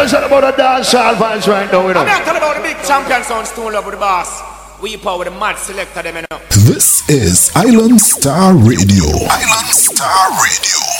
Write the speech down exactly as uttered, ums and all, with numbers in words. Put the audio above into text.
us about the dance hall vibes right now, you know. I'm not talking about the big champion sound, Stone Love with the boss. We power the mad selector them, you know. This is Island Star Radio. Island Star Radio.